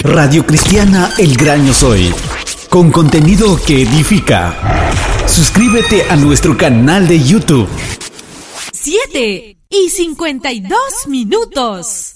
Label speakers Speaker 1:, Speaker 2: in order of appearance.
Speaker 1: Radio Cristiana El Gran Yo Soy, con contenido que edifica. Suscríbete a nuestro canal de YouTube.
Speaker 2: 7:52.